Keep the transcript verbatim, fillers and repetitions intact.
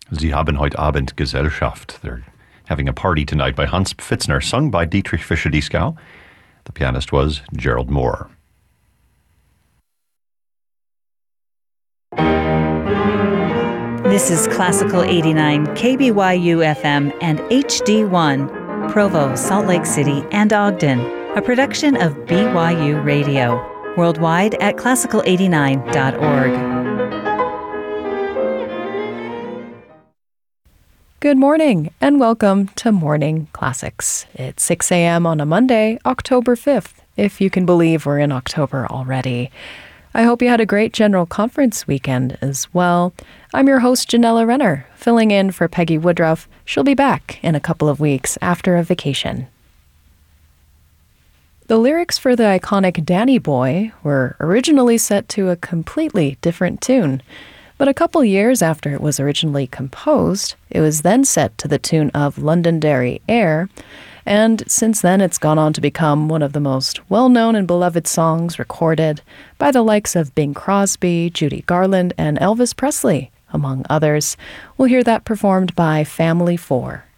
Sie haben heute Abend Gesellschaft. They're having a party tonight by Hans Pfitzner, sung by Dietrich Fischer-Dieskau. The pianist was Gerald Moore. This is Classical eighty-nine, K B Y U F M and H D one, Provo, Salt Lake City, and Ogden, a production of B Y U Radio, worldwide at classical eighty-nine dot org. Good morning, and welcome to Morning Classics. It's six a.m. on a Monday, October fifth, if you can believe we're in October already. I hope you had a great General Conference weekend as well. I'm your host, Janella Renner, filling in for Peggy Woodruff. She'll be back in a couple of weeks after a vacation. The lyrics for the iconic Danny Boy were originally set to a completely different tune. But a couple years after it was originally composed, it was then set to the tune of Londonderry Air, and since then it's gone on to become one of the most well-known and beloved songs recorded by the likes of Bing Crosby, Judy Garland, and Elvis Presley, among others. We'll hear that performed by Family Four.